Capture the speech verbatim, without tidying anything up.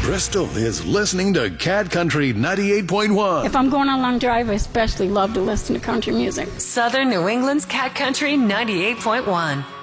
Bristol is listening to Cat Country ninety-eight point one. If I'm going on a long drive, I especially love to listen to country music. Southern New England's Cat Country ninety-eight point one.